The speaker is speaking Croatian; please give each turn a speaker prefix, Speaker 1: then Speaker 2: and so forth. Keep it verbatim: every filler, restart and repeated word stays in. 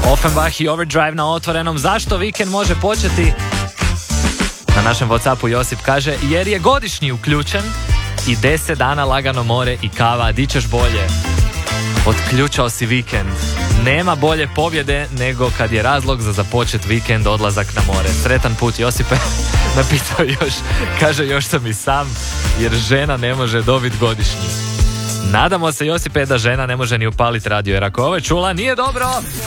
Speaker 1: Offenbach i Overdrive na Otvorenom. Zašto vikend može početi? Na našem Whatsappu Josip kaže, jer je godišnji uključen i deset dana lagano more i kava, di ćeš bolje? Otključao si vikend. Nema bolje pobjede nego kad je razlog za započet vikend odlazak na more. Sretan put, Josipe. Napisao još, kaže, još sam i sam, jer žena ne može dobiti godišnji. Nadamo se, Josipe, da žena ne može ni upaliti radio, jer ako ovo je čula, nije dobro.